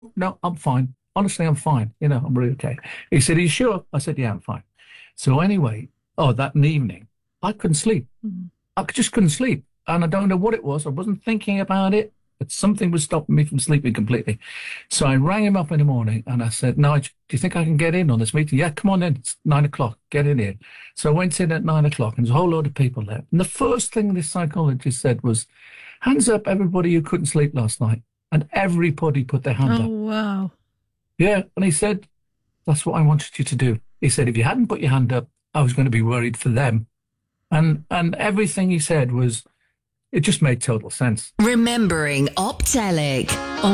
no, I'm fine. Honestly, I'm fine. I'm really okay. He said, are you sure? I said, yeah, I'm fine. So anyway, that evening, I couldn't sleep. Mhm. Just couldn't sleep. And I don't know what it was. I wasn't thinking about it, but something was stopping me from sleeping completely. So I rang him up in the morning and I said, Nigel, do you think I can get in on this meeting? Yeah, come on in. It's 9 o'clock. Get in here. So I went in at 9 o'clock and there's a whole load of people there. And the first thing this psychologist said was, hands up, everybody who couldn't sleep last night. And everybody put their hand Oh, up. wow. Yeah. And he said, that's what I wanted you to do. He said, if you hadn't put your hand up, I was going to be worried for them. And everything he said was, it just made total sense. Remembering Optelic